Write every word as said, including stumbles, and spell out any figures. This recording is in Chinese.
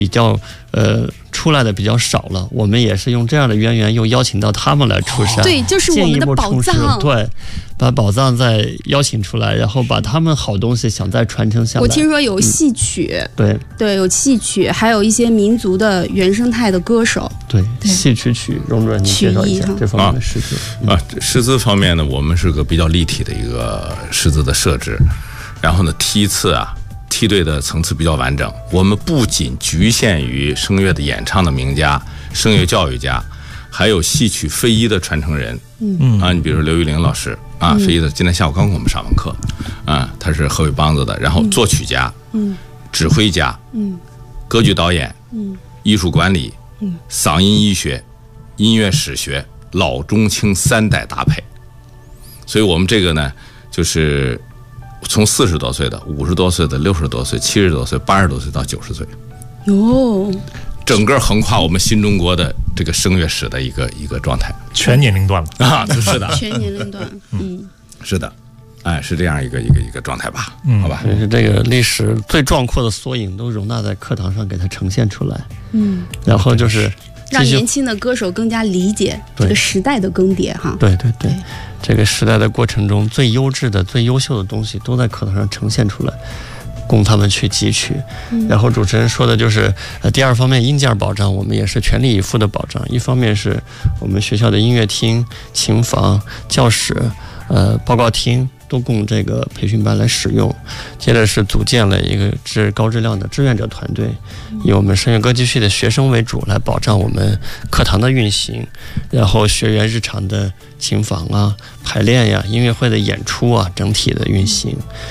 比较呃出来的比较少了，我们也是用这样的渊源，又邀请到他们来出山， 对，就是我们的宝藏， 对，把宝藏再邀请出来，然后把他们好东西想再传承下来。 我听说有戏曲， 嗯、对对，有戏曲，还有一些民族的原生态的歌手， 对，对戏曲曲，荣主任您介绍一下这方面的师资、 嗯、啊。师资方面呢，我们是个比较立体的一个师资的设置，然后呢，梯次啊。梯队的层次比较完整，我们不仅局限于声乐的演唱的名家、声乐教育家，还有戏曲非遗的传承人。嗯啊，你比如说刘玉玲老师啊，非遗的，今天下午刚给我们上完课，啊，他是河北梆子的，然后作曲家、嗯，指挥家、嗯，歌剧导演、嗯，艺术管理、嗯，嗓音医学、音乐史学，老中青三代搭配，所以我们这个呢，就是。从四十多岁的、五十多岁的、六十多岁、七十多岁、八十多岁到九十岁， 哟， 整个横跨我们新中国的这个声乐史的一个一个状态， 全年龄段了啊，是的， 全年龄段，嗯， 是的，哎，是这样一个一个一个状态吧，嗯，好吧， 是这个历史最壮阔的缩影都容纳在课堂上给它呈现出来，嗯，然后就是让年轻的歌手更加理解这个时代的更迭哈， 对对对。对这个时代的过程中，最优质的、最优秀的东西都在课堂上呈现出来，供他们去汲取。嗯、然后主持人说的就是，呃，第二方面硬件保障，我们也是全力以赴的保障。一方面是我们学校的音乐厅、琴房、教室、呃报告厅都供这个培训班来使用。接着是组建了一个质高质量的志愿者团队，以我们声乐歌剧系的学生为主，来保障我们课堂的运行，然后学员日常的琴房啊、排练呀、音乐会的演出啊，整体的运行。